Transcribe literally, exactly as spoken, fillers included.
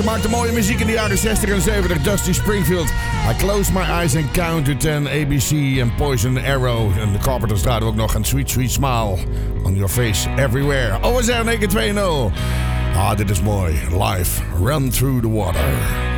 Ze maakte mooie muziek in de jaren zestig en zeventig. Dusty Springfield. I Close My Eyes and Count to Ten. A B C en Poison Arrow. En de Carpenters draaiden ook nog een Sweet Sweet Smile on Your Face Everywhere. O S R negen twee nul. Ah, dit is mooi. Live. Run Through the Water.